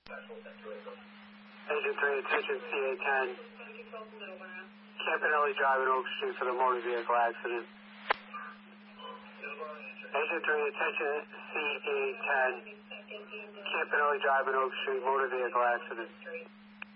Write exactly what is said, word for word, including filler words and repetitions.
Agent three, attention C A ten. Campanelli Drive in Oak Street for the motor vehicle accident. Agent three, attention C A ten. Campanelli Drive in Oak Street, motor vehicle accident.